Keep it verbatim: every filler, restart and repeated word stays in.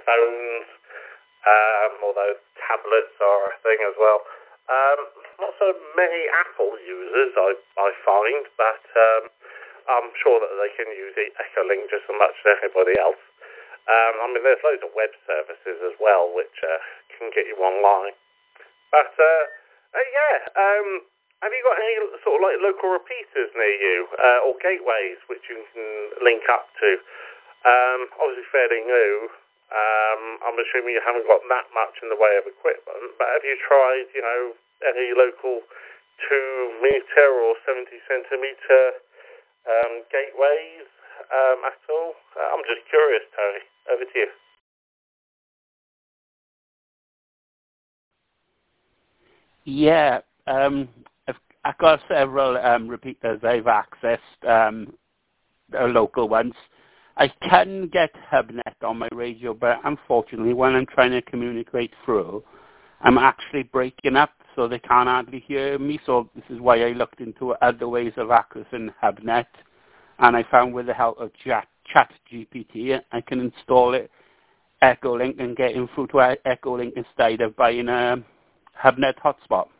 phones, um, although tablets are a thing as well. Um, not so many Apple users, I, I find, but um, I'm sure that they can use Echolink just as much as everybody else. Um, I mean, there's loads of web services as well, which uh, can get you online. But, uh, uh, yeah, um, have you got any sort of like local repeaters near you, uh, or gateways which you can link up to? Um, obviously fairly new. Um, I'm assuming you haven't got that much in the way of equipment, but have you tried, you know, any local two meter or seventy centimeter um, gateways um, at all? Uh, I'm just curious, Tony. Over to you. Yeah, um, I've, I've got several um, repeaters I've accessed, um, uh, local ones. I can get HubNet on my radio, but unfortunately when I'm trying to communicate through, I'm actually breaking up, so they can't hardly hear me. So this is why I looked into other ways of accessing HubNet, and I found with the help of Chat, ChatGPT, I can install it, Echolink, and get in through to Echolink instead of buying a HubNet hotspot.